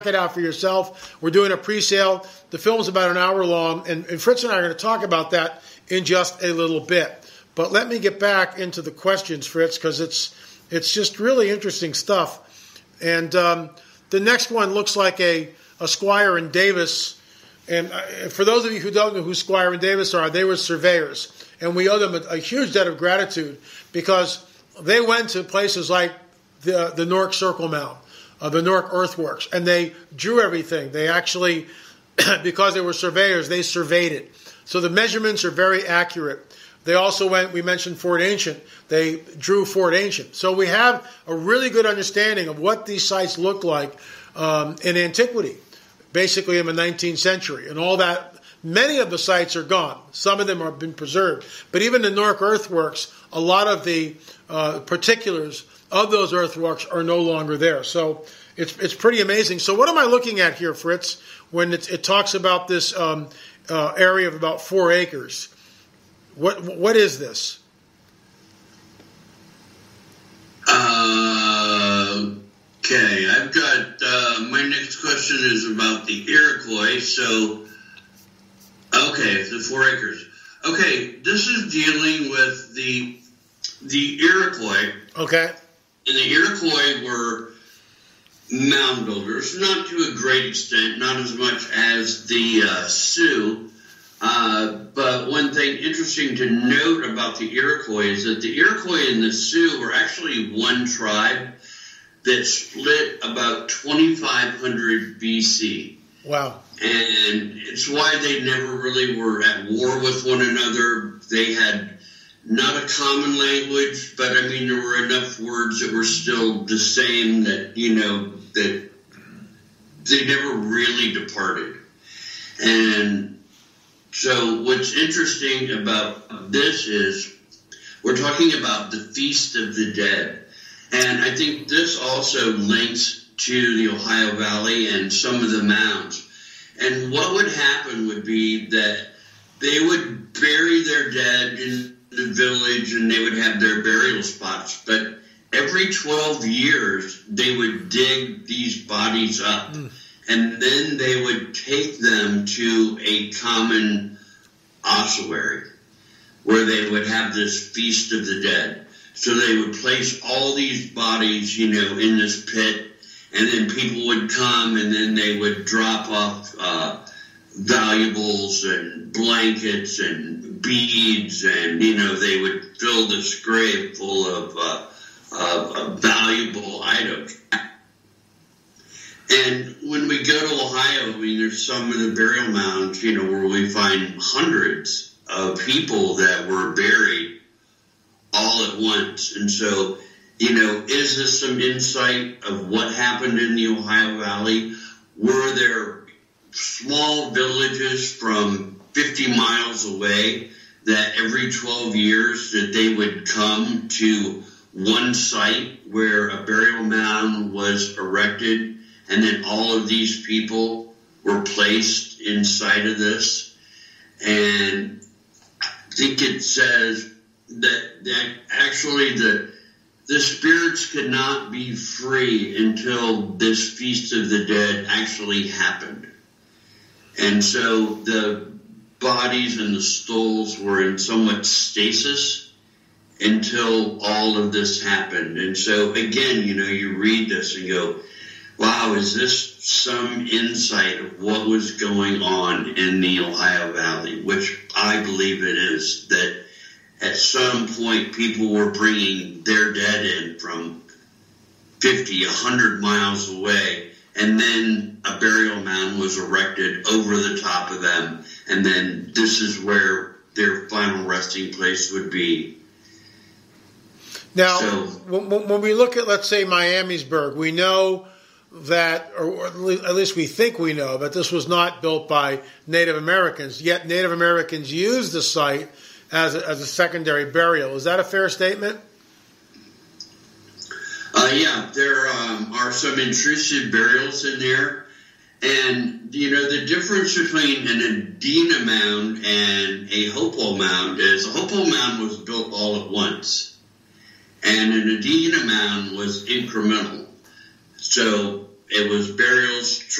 it out for yourself. We're doing a pre-sale. The film's about an hour long, and Fritz and I are going to talk about that in just a little bit. But let me get back into the questions, Fritz, because it's just really interesting stuff. And the next one looks like a Squire and Davis. And for those of you who don't know who Squire and Davis are, they were surveyors. And we owe them a huge debt of gratitude because they went to places like the Newark Circle Mound, the Newark Earthworks, and they drew everything. They actually, because they were surveyors, they surveyed it. So the measurements are very accurate. They also we mentioned Fort Ancient. They drew Fort Ancient. So we have a really good understanding of what these sites looked like in antiquity, basically in the 19th century. And all that, many of the sites are gone. Some of them have been preserved. But even the Newark Earthworks, a lot of the particulars of those earthworks are no longer there. So it's pretty amazing. So what am I looking at here, Fritz, when it talks about this area of about 4 acres? What is this? Okay, I've got my next question is about the Iroquois. So, okay, the 4 acres. Okay, this is dealing with the Iroquois. Okay. And the Iroquois were mound builders, not to a great extent, not as much as the Sioux. But one thing interesting to note about the Iroquois is that the Iroquois and the Sioux were actually one tribe that split about 2500 BC. Wow. And it's why they never really were at war with one another. They had not a common language, but I mean, there were enough words that were still the same that, that they never really departed. And so what's interesting about this is we're talking about the Feast of the Dead. And I think this also links to the Ohio Valley and some of the mounds. And what would happen would be that they would bury their dead in the village and they would have their burial spots. But every 12 years, they would dig these bodies up. And then they would take them to a common ossuary where they would have this Feast of the Dead. So they would place all these bodies, in this pit, and then people would come and then they would drop off valuables and blankets and beads, and, they would fill this grave full of valuable items. And when we go to Ohio, there's some of the burial mounds, where we find hundreds of people that were buried all at once. And so, is this some insight of what happened in the Ohio Valley? Were there small villages from 50 miles away that every 12 years that they would come to one site where a burial mound was erected, and then all of these people were placed inside of this? And I think it says that actually the spirits could not be free until this Feast of the Dead actually happened. And so the bodies and the skulls were in somewhat stasis until all of this happened. And so again, you read this and go, wow, is this some insight of what was going on in the Ohio Valley? Which I believe it is, that at some point people were bringing their dead in from 50, 100 miles away, and then a burial mound was erected over the top of them, and then this is where their final resting place would be. Now, when we look at, let's say, Miamisburg, we know that, or at least we think we know, that this was not built by Native Americans, yet Native Americans used the site as a secondary burial. Is that a fair statement? Yeah, there are some intrusive burials in there. And, the difference between an Adena mound and a Hopewell mound is a Hopewell mound was built all at once, and an Adena mound was incremental. So it was burials,